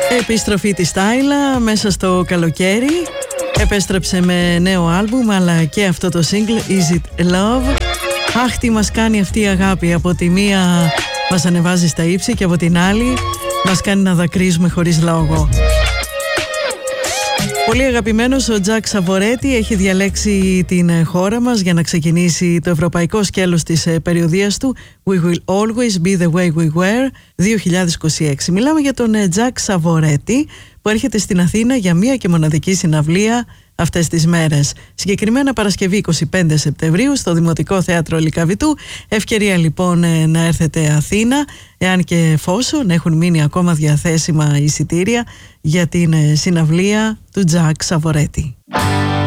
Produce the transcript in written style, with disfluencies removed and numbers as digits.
Επιστροφή της Τάιλα μέσα στο καλοκαίρι. Επέστρεψε με νέο άλμπουμ, αλλά και αυτό το single Is It Love. Αχ, τι μας κάνει αυτή η αγάπη. Από τη μία μας ανεβάζει στα ύψη και από την άλλη μας κάνει να δακρύζουμε χωρίς λόγο. Πολύ αγαπημένος ο Τζακ Σαβορέτη έχει διαλέξει την χώρα μας για να ξεκινήσει το ευρωπαϊκό σκέλος της περιοδίας του We Will Always Be The Way We Were 2026. Μιλάμε για τον Τζακ Σαβορέτη που έρχεται στην Αθήνα για μία και μοναδική συναυλία αυτές τις μέρες. Συγκεκριμένα Παρασκευή 25 Σεπτεμβρίου στο Δημοτικό Θέατρο Λυκαβητού. Ευκαιρία λοιπόν να έρθετε Αθήνα, εάν και εφόσον έχουν μείνει ακόμα διαθέσιμα εισιτήρια για την συναυλία του Τζακ Σαβορέτη.